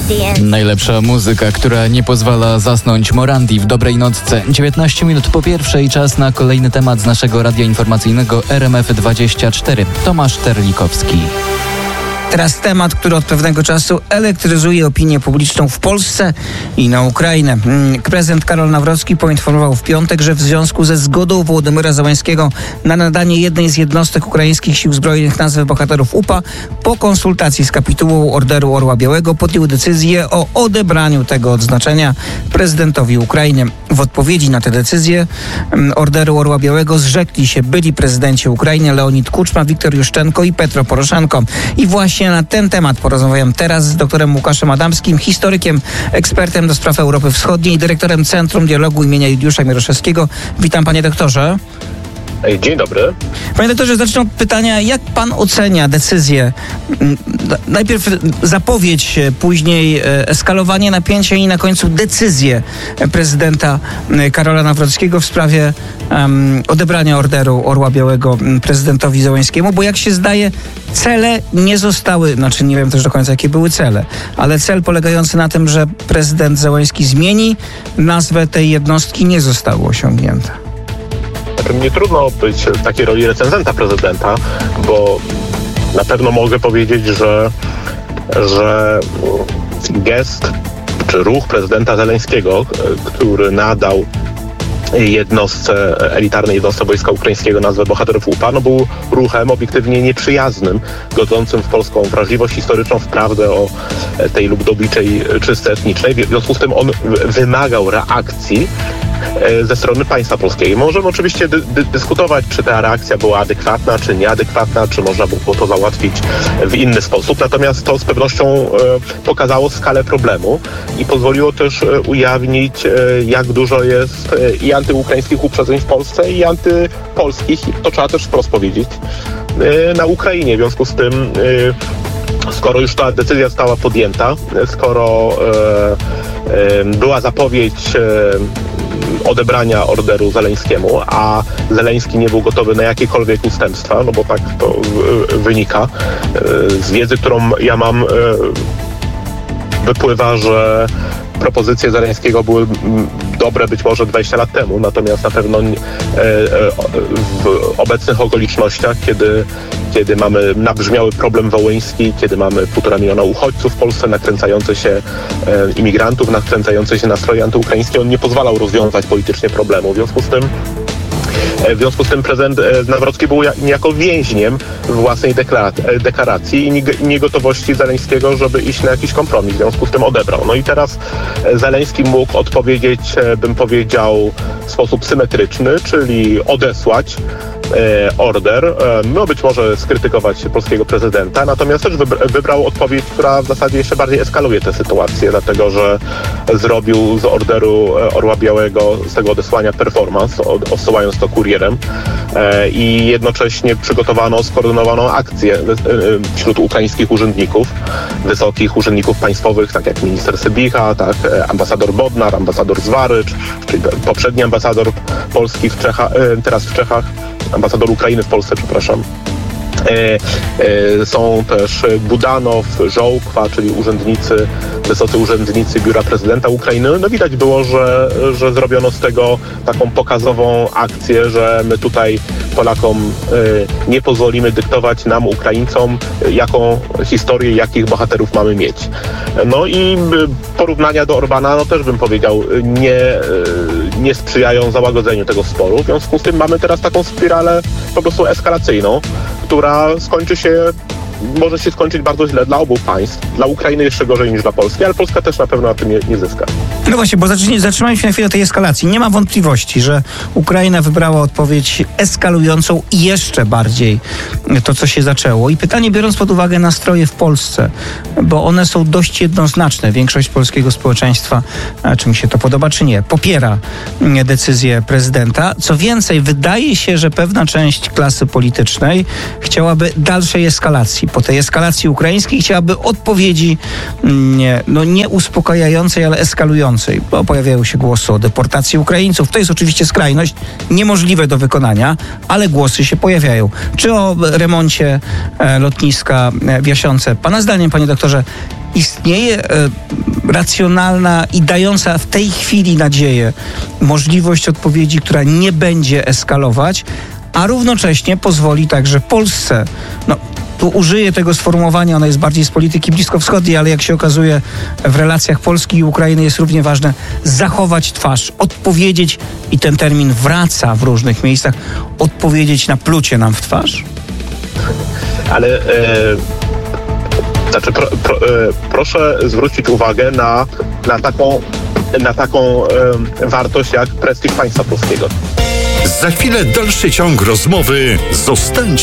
Najlepsza muzyka, która nie pozwala zasnąć. Morandi w dobrej nocce. 19 minut po pierwszej, czas na kolejny temat z naszego radia informacyjnego RMF24. Tomasz Terlikowski. Teraz temat, który od pewnego czasu elektryzuje opinię publiczną w Polsce i na Ukrainę. Prezydent Karol Nawrocki poinformował w piątek, że w związku ze zgodą Wołodymyra Zełańskiego na nadanie jednej z jednostek ukraińskich sił zbrojnych nazwy bohaterów UPA, po konsultacji z kapitułą Orderu Orła Białego podjął decyzję o odebraniu tego odznaczenia prezydentowi Ukrainy. W odpowiedzi na tę decyzję Orderu Orła Białego zrzekli się byli prezydenci Ukrainy Leonid Kuczma, Wiktor Juszczenko i Petro Poroszenko. I właśnie na ten temat porozmawiam teraz z doktorem Łukaszem Adamskim, historykiem, ekspertem do spraw Europy Wschodniej, dyrektorem Centrum Dialogu imienia Juliusza Mieroszewskiego. Witam, panie doktorze. Dzień dobry. Panie doktorze, zacznę od pytania, jak pan ocenia decyzję, najpierw zapowiedź, później eskalowanie napięcia i na końcu decyzję prezydenta Karola Nawrockiego w sprawie odebrania Orderu Orła Białego prezydentowi Zełańskiemu, bo jak się zdaje, cele nie zostały, znaczy nie wiem też do końca jakie były cele, ale cel polegający na tym, że prezydent Zełański zmieni nazwę tej jednostki, nie został osiągnięty. Nie trudno być w takiej roli recenzenta prezydenta, bo na pewno mogę powiedzieć, że gest czy ruch prezydenta Zeleńskiego, który nadał elitarnej jednostce wojska ukraińskiego nazwę bohaterów UPA, był ruchem obiektywnie nieprzyjaznym, godzącym w polską wrażliwość historyczną, w prawdę o tej ludowiczej czystce etnicznej. W związku z tym on wymagał reakcji ze strony państwa polskiego. Możemy oczywiście dyskutować, czy ta reakcja była adekwatna, czy nieadekwatna, czy można było to załatwić w inny sposób. Natomiast to z pewnością pokazało skalę problemu i pozwoliło też ujawnić, jak dużo jest i antyukraińskich uprzedzeń w Polsce, i antypolskich, i to trzeba też wprost powiedzieć, na Ukrainie. W związku z tym, skoro już ta decyzja została podjęta, skoro była zapowiedź odebrania orderu Zeleńskiemu, a Zeleński nie był gotowy na jakiekolwiek ustępstwa, bo tak to wynika z wiedzy, którą ja mam, wypływa, że propozycje Zeleńskiego były dobre być może 20 lat temu, natomiast na pewno w obecnych okolicznościach, kiedy mamy nabrzmiały problem wołyński, kiedy mamy 1,5 miliona uchodźców w Polsce, nakręcające się imigrantów, nakręcające się nastroje antyukraińskie, on nie pozwalał rozwiązać politycznie problemu. W związku z tym prezydent Nawrocki był niejako więźniem własnej deklaracji i niegotowości Zeleńskiego, żeby iść na jakiś kompromis. W związku z tym odebrał. No i teraz Zeleński mógł odpowiedzieć, bym powiedział, w sposób symetryczny, czyli odesłać order, być może skrytykować polskiego prezydenta, natomiast też wybrał odpowiedź, która w zasadzie jeszcze bardziej eskaluje tę sytuację, dlatego że zrobił z orderu Orła Białego, z tego odesłania performance, odsyłając to kurierem, i jednocześnie przygotowano skoordynowaną akcję wśród ukraińskich urzędników, wysokich urzędników państwowych, tak jak minister Sybicha, tak ambasador Bodnar, ambasador Zwarycz, czyli poprzedni ambasador Polski teraz w Czechach, ambasador Ukrainy w Polsce, przepraszam. Są też Budanow, Żołkwa, czyli wysocy urzędnicy Biura Prezydenta Ukrainy. No widać było, że zrobiono z tego taką pokazową akcję, że my tutaj Polakom nie pozwolimy dyktować nam, Ukraińcom, jaką historię, jakich bohaterów mamy mieć. No i porównania do Orbana, też bym powiedział, nie sprzyjają załagodzeniu tego sporu. W związku z tym mamy teraz taką spiralę po prostu eskalacyjną, która może się skończyć bardzo źle dla obu państw. Dla Ukrainy jeszcze gorzej niż dla Polski, ale Polska też na pewno na tym nie zyska. No właśnie, bo zatrzymajmy się na chwilę tej eskalacji. Nie ma wątpliwości, że Ukraina wybrała odpowiedź eskalującą i jeszcze bardziej to, co się zaczęło. I pytanie, biorąc pod uwagę nastroje w Polsce, bo one są dość jednoznaczne. Większość polskiego społeczeństwa, czy mi się to podoba, czy nie, popiera decyzję prezydenta. Co więcej, wydaje się, że pewna część klasy politycznej chciałaby dalszej eskalacji. Po tej eskalacji ukraińskiej chciałaby odpowiedzi nie uspokajającej, ale eskalującej, bo pojawiają się głosy o deportacji Ukraińców. To jest oczywiście skrajność, niemożliwe do wykonania, ale głosy się pojawiają. Czy o remoncie lotniska w Jasionce. Pana zdaniem, panie doktorze, istnieje racjonalna i dająca w tej chwili nadzieję możliwość odpowiedzi, która nie będzie eskalować, a równocześnie pozwoli także Polsce, tu użyję tego sformułowania, ono jest bardziej z polityki bliskowschodniej, ale jak się okazuje w relacjach Polski i Ukrainy jest równie ważne, zachować twarz, odpowiedzieć, i ten termin wraca w różnych miejscach, odpowiedzieć na plucie nam w twarz? Ale proszę zwrócić uwagę na taką wartość jak prestiż państwa polskiego. Za chwilę dalszy ciąg rozmowy. Zostańcie